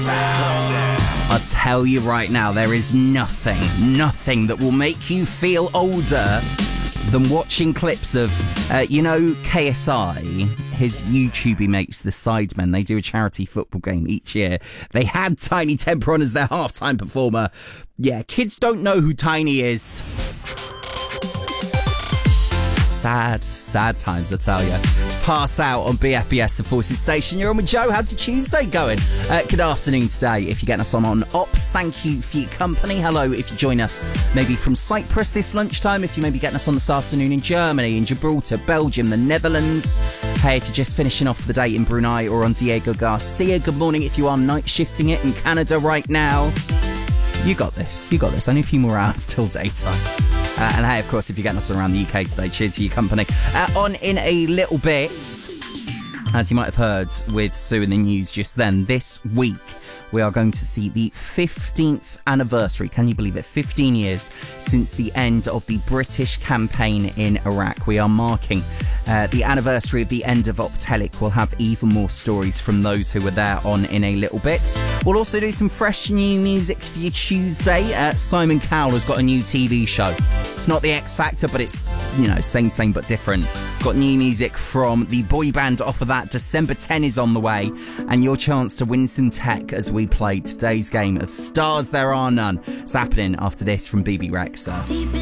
I'll tell you right now, there is nothing that will make you feel older than watching clips of, KSI, his YouTube he makes, the Sidemen. They do a charity football game each year. They had Tiny Temper on as their halftime performer. Yeah, kids don't know who Tiny is. Sad times, I tell you. It's Pass Out on BFBS, the Forces Station. You're on with Joe. How's your Tuesday going? Good afternoon today. If you're getting us on Ops, thank you for your company. Hello if you join us maybe from Cyprus this lunchtime. If you may be getting us on this afternoon in Germany, in Gibraltar, Belgium, the Netherlands. Hey, if you're just finishing off the day in Brunei or on Diego Garcia, good morning if you are night shifting it in Canada right now. You got this. Only a few more hours till daytime. And hey, of course, if you're getting us around the UK today, cheers for your company. On in a little bit, as you might have heard with Sue in the news just then, this week we are going to see the 15th anniversary. Can you believe it? 15 years since the end of the British campaign in Iraq. We are marking the anniversary of the end of Optelic. We'll have even more stories from those who were there on in a little bit. We'll also do some fresh new music for you Tuesday. Simon Cowell has got a new TV show. It's not the X Factor, but it's, same but different. Got new music from the boy band off of that. December 10 is on the way, and your chance to win some tech as we play today's game of Stars There Are None. It's happening after this from BB Rexa.